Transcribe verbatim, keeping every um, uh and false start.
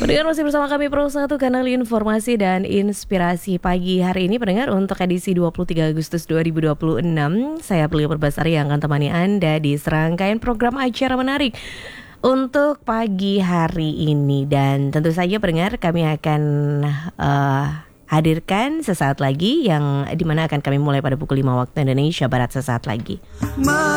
Pendengar masih bersama kami Pro satu Kanal Informasi dan Inspirasi pagi hari ini. Pendengar, untuk edisi dua puluh tiga Agustus dua ribu dua puluh enam, saya Priya Purbasari yang akan temani Anda di serangkaian program acara menarik untuk pagi hari ini. Dan tentu saja pendengar, kami akan uh, hadirkan sesaat lagi, yang dimana akan kami mulai pada pukul lima waktu Indonesia Barat sesaat lagi.